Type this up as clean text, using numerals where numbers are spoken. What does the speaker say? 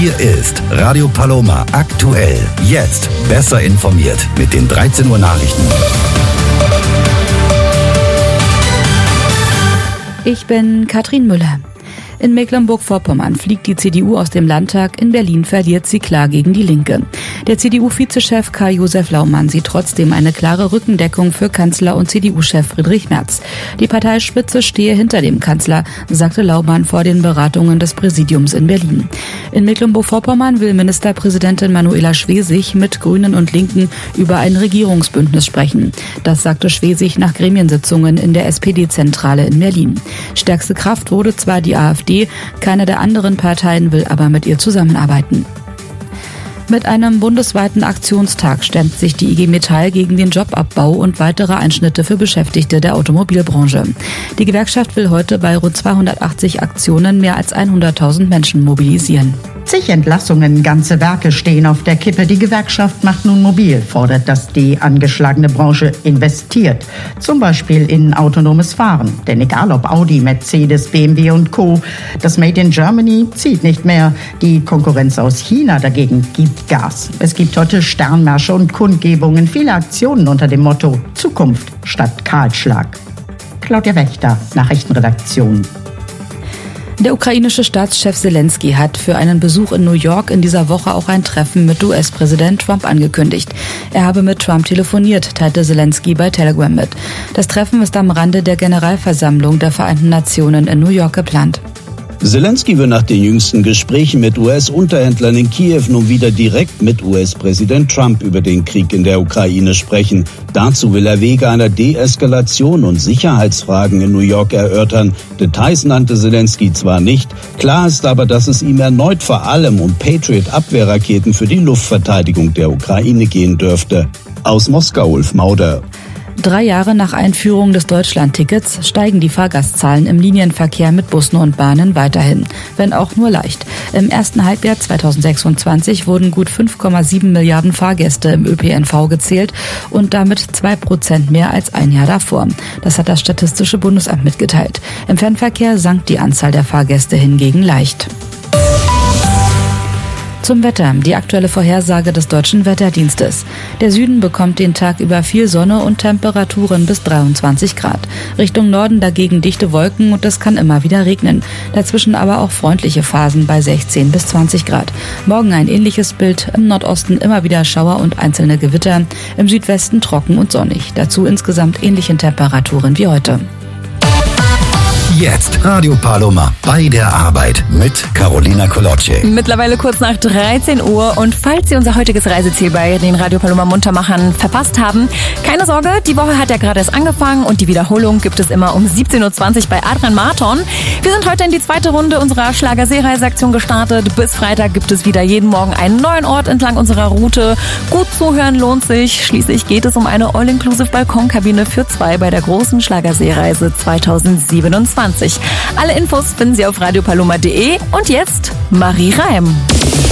Hier ist Radio Paloma aktuell. Jetzt besser informiert mit den 13 Uhr Nachrichten. Ich bin Katrin Müller. In Mecklenburg-Vorpommern fliegt die CDU aus dem Landtag, in Berlin verliert sie klar gegen die Linke. Der CDU-Vizechef Karl-Josef Laumann sieht trotzdem eine klare Rückendeckung für Kanzler und CDU-Chef Friedrich Merz. Die Parteispitze stehe hinter dem Kanzler, sagte Laumann vor den Beratungen des Präsidiums in Berlin. In Mecklenburg-Vorpommern will Ministerpräsidentin Manuela Schwesig mit Grünen und Linken über ein Regierungsbündnis sprechen. Das sagte Schwesig nach Gremiensitzungen in der SPD-Zentrale in Berlin. Stärkste Kraft wurde zwar die AfD, keine der anderen Parteien will aber mit ihr zusammenarbeiten. Mit einem bundesweiten Aktionstag stemmt sich die IG Metall gegen den Jobabbau und weitere Einschnitte für Beschäftigte der Automobilbranche. Die Gewerkschaft will heute bei rund 280 Aktionen mehr als 100.000 Menschen mobilisieren. Zig Entlassungen, ganze Werke stehen auf der Kippe. Die Gewerkschaft macht nun mobil, fordert, dass die angeschlagene Branche investiert. Zum Beispiel in autonomes Fahren. Denn egal ob Audi, Mercedes, BMW und Co., das Made in Germany zieht nicht mehr. Die Konkurrenz aus China dagegen gibt Gas. Es gibt heute Sternmärsche und Kundgebungen, viele Aktionen unter dem Motto Zukunft statt Kahlschlag. Claudia Wächter, Nachrichtenredaktion. Der ukrainische Staatschef Zelensky hat für einen Besuch in New York in dieser Woche auch ein Treffen mit US-Präsident Trump angekündigt. Er habe mit Trump telefoniert, teilte Zelensky bei Telegram mit. Das Treffen ist am Rande der Generalversammlung der Vereinten Nationen in New York geplant. Zelensky will nach den jüngsten Gesprächen mit US-Unterhändlern in Kiew nun wieder direkt mit US-Präsident Trump über den Krieg in der Ukraine sprechen. Dazu will er Wege einer Deeskalation und Sicherheitsfragen in New York erörtern. Details nannte Zelensky zwar nicht, klar ist aber, dass es ihm erneut vor allem um Patriot-Abwehrraketen für die Luftverteidigung der Ukraine gehen dürfte. Aus Moskau, Ulf Mauder. 3 Jahre nach Einführung des Deutschlandtickets steigen die Fahrgastzahlen im Linienverkehr mit Bussen und Bahnen weiterhin, wenn auch nur leicht. Im ersten Halbjahr 2026 wurden gut 5,7 Milliarden Fahrgäste im ÖPNV gezählt und damit 2% mehr als ein Jahr davor. Das hat das Statistische Bundesamt mitgeteilt. Im Fernverkehr sank die Anzahl der Fahrgäste hingegen leicht. Zum Wetter, die aktuelle Vorhersage des Deutschen Wetterdienstes. Der Süden bekommt den Tag über viel Sonne und Temperaturen bis 23 Grad. Richtung Norden dagegen dichte Wolken und es kann immer wieder regnen. Dazwischen aber auch freundliche Phasen bei 16 bis 20 Grad. Morgen ein ähnliches Bild, im Nordosten immer wieder Schauer und einzelne Gewitter, im Südwesten trocken und sonnig. Dazu insgesamt ähnliche Temperaturen wie heute. Jetzt Radio Paloma bei der Arbeit mit Carolina Kolocci. Mittlerweile kurz nach 13 Uhr und falls Sie unser heutiges Reiseziel bei den Radio Paloma Muntermachern verpasst haben, keine Sorge, die Woche hat ja gerade erst angefangen und die Wiederholung gibt es immer um 17.20 Uhr bei Adrian Marton. Wir sind heute in die zweite Runde unserer Schlager-Seereise-Aktion gestartet. Bis Freitag gibt es wieder jeden Morgen einen neuen Ort entlang unserer Route. Gut zuhören lohnt sich. Schließlich geht es um eine All-Inclusive-Balkonkabine für 2 bei der großen Schlager-Seereise 2027. Alle Infos finden Sie auf radiopaloma.de und jetzt Marie Reim.